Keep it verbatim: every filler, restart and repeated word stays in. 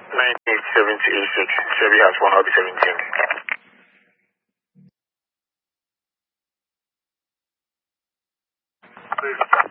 nine eight seven eight six. Chevy has one, I'll be seventeen. Please.